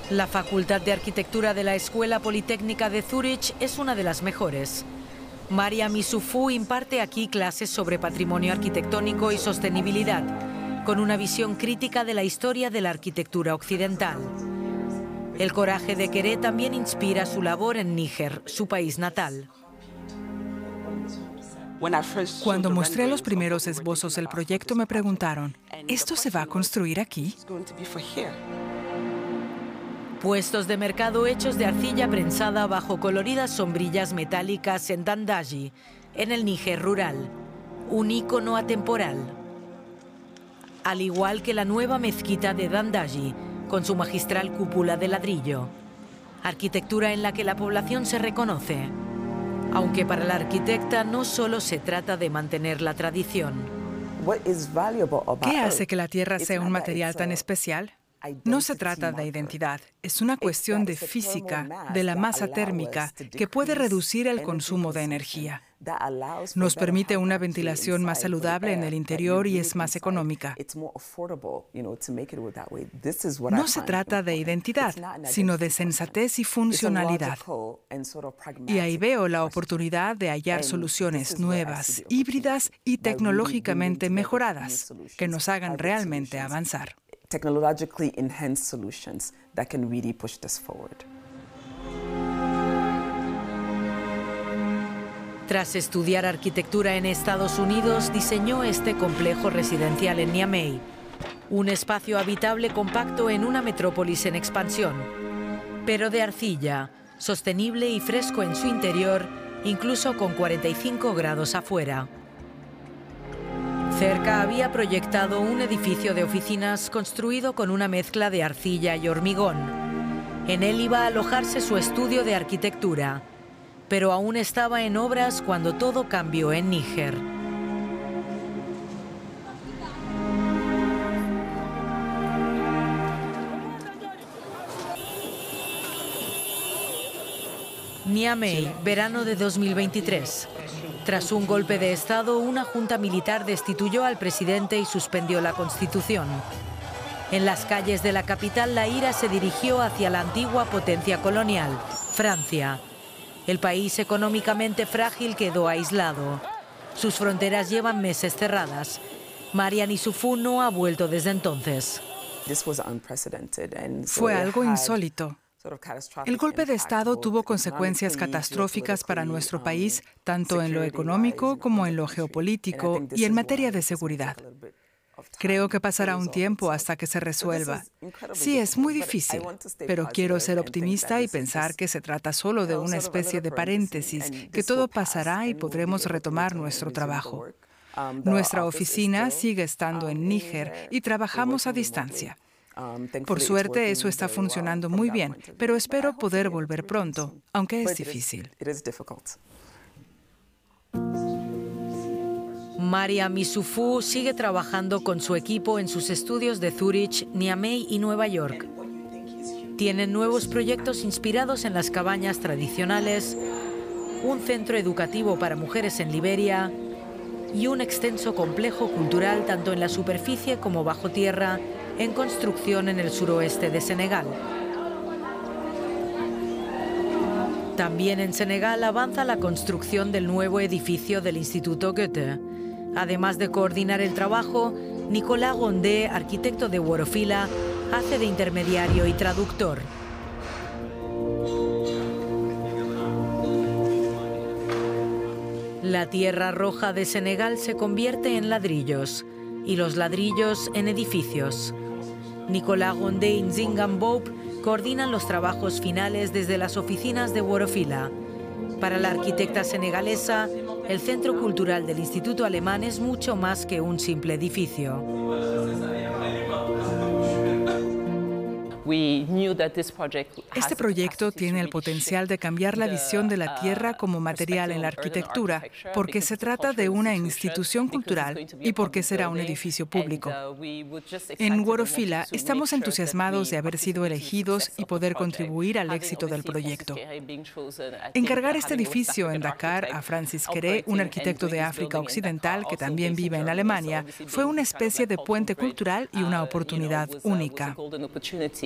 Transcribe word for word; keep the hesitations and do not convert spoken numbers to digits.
La Facultad de Arquitectura de la Escuela Politécnica de Zúrich es una de las mejores. Mariam Issoufou imparte aquí clases sobre patrimonio arquitectónico y sostenibilidad, con una visión crítica de la historia de la arquitectura occidental. El coraje de querer también inspira su labor en Níger, su país natal. Cuando mostré los primeros esbozos del proyecto me preguntaron, ¿esto se va a construir aquí? Puestos de mercado hechos de arcilla prensada bajo coloridas sombrillas metálicas en Dandaji, en el Níger rural, un ícono atemporal. Al igual que la nueva mezquita de Dandaji, con su magistral cúpula de ladrillo. Arquitectura en la que la población se reconoce. Aunque para la arquitecta no solo se trata de mantener la tradición. ¿Qué hace que la tierra sea un material tan especial? No se trata de identidad, es una cuestión de física, de la masa térmica, que puede reducir el consumo de energía. Nos permite una ventilación más saludable en el interior y es más económica. No se trata de identidad, sino de sensatez y funcionalidad. Y ahí veo la oportunidad de hallar soluciones nuevas, híbridas y tecnológicamente mejoradas, que nos hagan realmente avanzar. Technologically enhanced solutions that can really push this forward. Tras estudiar arquitectura en Estados Unidos, diseñó este complejo residencial en Niamey, un espacio habitable compacto en una metrópolis en expansión, pero de arcilla, sostenible y fresco en su interior, incluso con cuarenta y cinco grados afuera. Cerca había proyectado un edificio de oficinas construido con una mezcla de arcilla y hormigón. En él iba a alojarse su estudio de arquitectura, pero aún estaba en obras cuando todo cambió en Níger. Niamey, verano de dos mil veintitrés. Tras un golpe de Estado, una junta militar destituyó al presidente y suspendió la Constitución. En las calles de la capital, la ira se dirigió hacia la antigua potencia colonial, Francia. El país económicamente frágil quedó aislado. Sus fronteras llevan meses cerradas. Mariam Issoufou no ha vuelto desde entonces. Fue algo insólito. El golpe de Estado tuvo consecuencias catastróficas para nuestro país, tanto en lo económico como en lo geopolítico y en materia de seguridad. Creo que pasará un tiempo hasta que se resuelva. Sí, es muy difícil, pero quiero ser optimista y pensar que se trata solo de una especie de paréntesis, que todo pasará y podremos retomar nuestro trabajo. Nuestra oficina sigue estando en Níger y trabajamos a distancia. Por suerte, eso está funcionando muy bien, pero espero poder volver pronto, aunque es difícil. Mariam Issoufou sigue trabajando con su equipo en sus estudios de Zúrich, Niamey y Nueva York. Tienen nuevos proyectos inspirados en las cabañas tradicionales, un centro educativo para mujeres en Liberia y un extenso complejo cultural tanto en la superficie como bajo tierra, en construcción en el suroeste de Senegal. También en Senegal avanza la construcción del nuevo edificio del Instituto Goethe. Además de coordinar el trabajo, Nicolas Gondé, arquitecto de Worofila, hace de intermediario y traductor. La tierra roja de Senegal se convierte en ladrillos y los ladrillos en edificios. Nicolas Gondé y Nzingan Boub coordinan los trabajos finales desde las oficinas de Worofila. Para la arquitecta senegalesa, el Centro Cultural del Instituto Alemán es mucho más que un simple edificio. Este proyecto tiene el potencial de cambiar la visión de la tierra como material en la arquitectura, porque se trata de una institución cultural y porque será un edificio público. En Worofila estamos entusiasmados de haber sido elegidos y poder contribuir al éxito del proyecto. Encargar este edificio en Dakar a Francis Kéré, un arquitecto de África Occidental que también vive en Alemania, fue una especie de puente cultural y una oportunidad única.